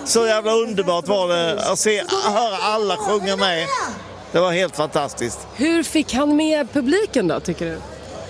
Så jävla underbart var det att höra alla sjunga med. Det var helt fantastiskt. Hur fick han med publiken då, tycker du?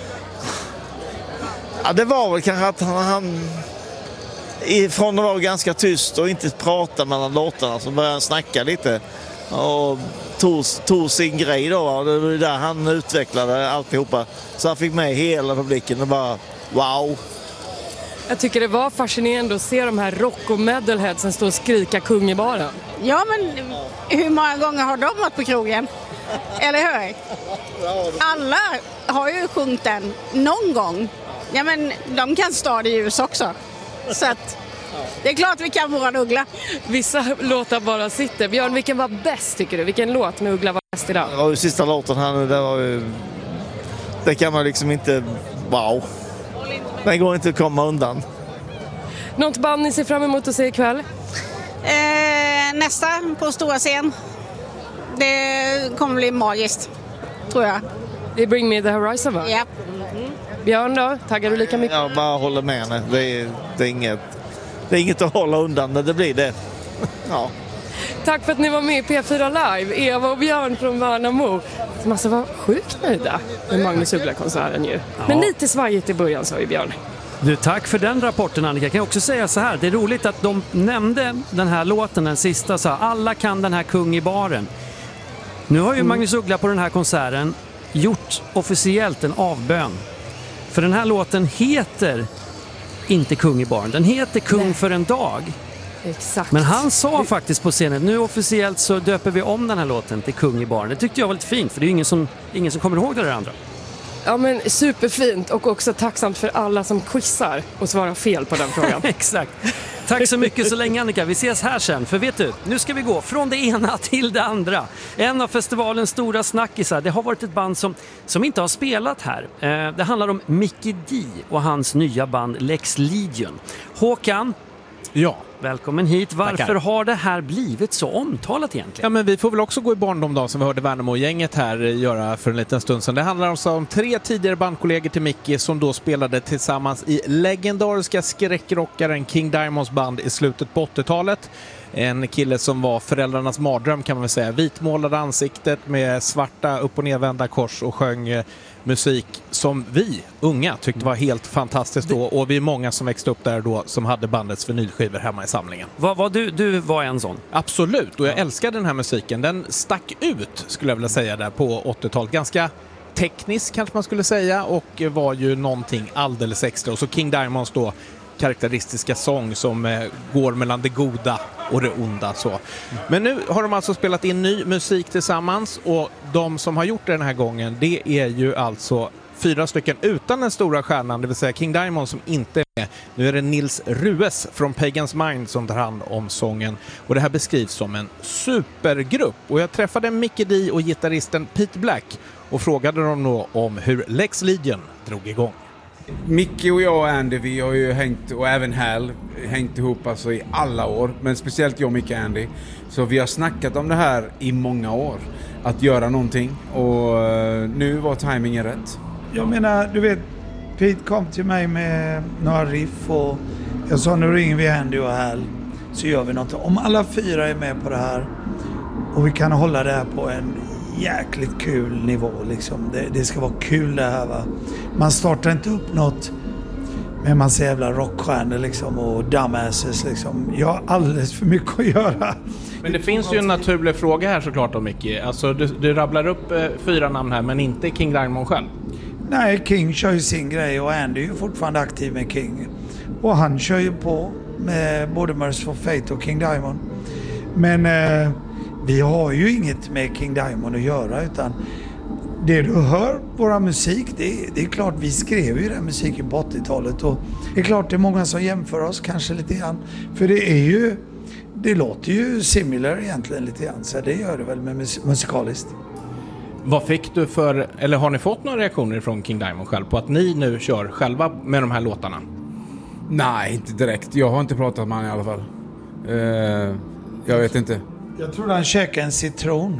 Ja, det var väl kanske att han ifrån att vara ganska tyst och inte prata mellan låtarna, så började han snacka lite och tog sin grej då. Det var där han utvecklade alltihopa. Så han fick med hela publiken och bara wow. Jag tycker det var fascinerande att se de här rock- och metalheadsen stå och skrika kung i baren. Ja, men hur många gånger har de varit på krogen? Eller hur? Alla har ju sjungit den någon gång. Ja, men de kan stå i ljus också. Så att det är klart vi kan våra Uggla. Vissa låtar bara sitter. Björn, vilken var bäst tycker du? Vilken låt med Uggla var bäst idag? Det var ju sista låten här nu. Det kan man liksom inte... Wow. Den går inte att komma undan. Något band ni ser fram emot att se ikväll? Nästa på stora scen. Det kommer bli magiskt, tror jag. Det är Bring Me The Horizon, va? Ja. Björn då? Taggar du lika mycket? Jag bara håller med henne. Det är inget att hålla undan när det blir det. Ja. Tack för att ni var med i P4 Live, Eva och Björn från Värnamo. De måste vara sjukt nöjda med Magnus Uggla-konserten ju. Ja. Men lite svajigt i början, sa ju Björn. Du, tack för den rapporten, Annika. Jag kan också säga så här, det är roligt att de nämnde den här låten, den sista, så här, alla kan den här kung i baren. Nu har ju Magnus Uggla på den här konserten gjort officiellt en avbön. För den här låten heter inte kung i baren, den heter kung för en dag. Exakt. Men han sa faktiskt på scenen, nu officiellt så döper vi om den här låten till kung i baren. Det tyckte jag var lite fint, för det är ju ingen som kommer ihåg det där andra. Ja, men superfint, och också tacksamt för alla som quizar och svarar fel på den frågan. Exakt. Tack så mycket så länge, Annika. Vi ses här sen. För vet du, nu ska vi gå från det ena till det andra. En av festivalens stora snackisar, det har varit ett band som inte har spelat här. Det handlar om Mickey D och hans nya band Lex Legion. Håkan, ja, välkommen hit. Varför tackar. Har det här blivit så omtalat egentligen? Ja, men vi får väl också gå i barndom då, som vi hörde Värnamo-gänget här göra för en liten stund sedan. Det handlar alltså om 3 tidigare bandkollegor till Mickey som då spelade tillsammans i legendariska skräckrockaren King Diamonds band i slutet på 80-talet. En kille som var föräldrarnas mardröm, kan man väl säga. Vitmålade ansiktet med svarta upp- och nedvända kors och sjöng musik som vi unga tyckte var helt fantastiskt då, och vi är många som växte upp där då som hade bandets vinylskivor hemma i samlingen. Du var en sån? Absolut, och jag älskade den här musiken. Den stack ut, skulle jag vilja säga, där på 80-talet. Ganska teknisk kanske man skulle säga, och var ju någonting alldeles extra. Och så King Diamonds då karaktäristiska sång som går mellan det goda och det onda. Så. Men nu har de alltså spelat in ny musik tillsammans, och de som har gjort det den här gången, det är ju alltså 4 stycken utan den stora stjärnan, det vill säga King Diamond som inte är med. Nu är det Nils Rues från Pagan's Mind som tar hand om sången, och det här beskrivs som en supergrupp. Och jag träffade Mickey D och gitarristen Pete Black och frågade dem då om hur Lex Legion drog igång. Mickey och jag och Andy, vi har ju hängt, och även Hal, hängt ihop alltså i alla år. Men speciellt jag, Mickey och Andy. Så vi har snackat om det här i många år. Att göra någonting. Och nu var timingen rätt. Jag menar, du vet, Pete kom till mig med några riff och jag sa, nu ringer vi Andy och Hal så gör vi något. Om alla 4 är med på det här och vi kan hålla det här på en jäkligt kul nivå liksom. Det ska vara kul det här, va. Man startar inte upp något med massa jävla rockstjärnor liksom och dumbasses liksom. Jag har alldeles för mycket att göra. Men det finns ju en naturlig fråga här såklart om Mickey. Alltså du rabblar upp 4 namn här, men inte King Diamond själv. Nej, King kör ju sin grej och Andy är ju fortfarande aktiv med King. Och han kör ju på med både Merciful Fate och King Diamond. Men vi har ju inget med King Diamond att göra, utan det du hör, våra musik, det är klart vi skrev ju den musiken på 80-talet, och det är klart det är många som jämför oss kanske lite grann, för det låter ju similar egentligen lite grann, så det gör det väl med musikaliskt. Vad fick du eller har ni fått några reaktioner från King Diamond själv på att ni nu kör själva med de här låtarna? Nej, inte direkt. Jag har inte pratat med honom i alla fall. Jag vet inte. Jag tror han käkade en citron.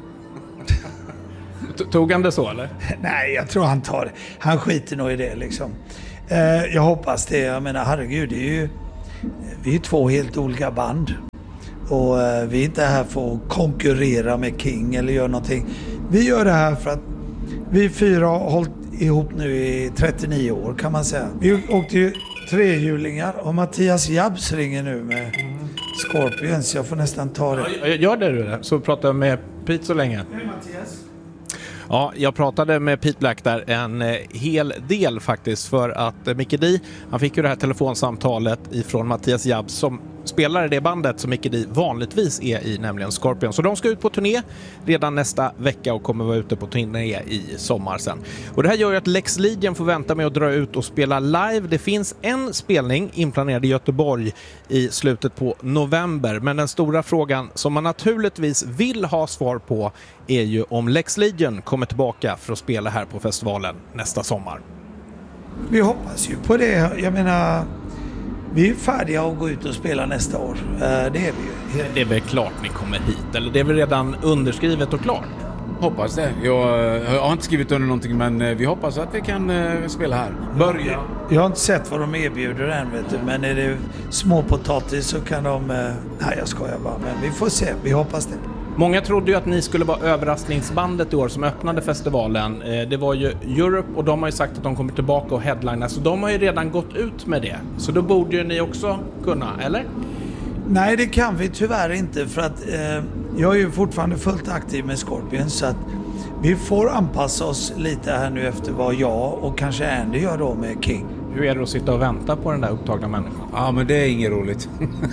Tog han det så, eller? Nej, jag tror han tar det. Han skiter nog i det liksom. Jag hoppas det. Jag menar, herregud, vi är ju 2 helt olika band. Och vi är inte här för att konkurrera med King eller göra någonting. Vi gör det här för att vi 4 har hållit ihop nu i 39 år kan man säga. Vi åkte ju 3-hjulingar och Mattias Jabbs ringer nu med Scorpions. Jag får nästan ta det. Gör det du, så pratar jag med Pete så länge. Hej Mattias. Ja, jag pratade med Pete Black där en hel del faktiskt, för att Mickey D, han fick ju det här telefonsamtalet ifrån Mattias Jabbs som spelar i det bandet som Mickey D vanligtvis är i, nämligen Scorpions. Så de ska ut på turné redan nästa vecka och kommer vara ute på turné i sommar sen. Och det här gör ju att Lex Legion får vänta med att dra ut och spela live. Det finns en spelning inplanerad i Göteborg i slutet på november. Men den stora frågan som man naturligtvis vill ha svar på är ju om Lex Legion kommer tillbaka för att spela här på festivalen nästa sommar. Vi hoppas ju på det. Jag menar, vi är färdiga att gå ut och spela nästa år. Det är vi ju. Det är väl klart ni kommer hit, eller det är väl redan underskrivet och klart? Hoppas det. Jag har inte skrivit under någonting, men vi hoppas att vi kan spela här. Börja. Jag har inte sett vad de erbjuder än, vet du. Men är det småpotatis så kan de... Nej, jag skojar bara. Men vi får se. Vi hoppas det. Många trodde ju att ni skulle vara överraskningsbandet i år som öppnade festivalen. Det var ju Europe och de har ju sagt att de kommer tillbaka och headlina. Så de har ju redan gått ut med det. Så då borde ju ni också kunna, eller? Nej, det kan vi tyvärr inte. För att jag är ju fortfarande fullt aktiv med Scorpions. Så att vi får anpassa oss lite här nu efter vad jag och kanske Andy gör då med King. Hur är det att sitta och vänta på den där upptagna människan? Ja, men det är inget roligt.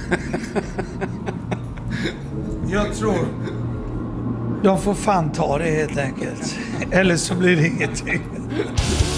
Jag tror de får fan ta det helt enkelt. Eller så blir det ingenting.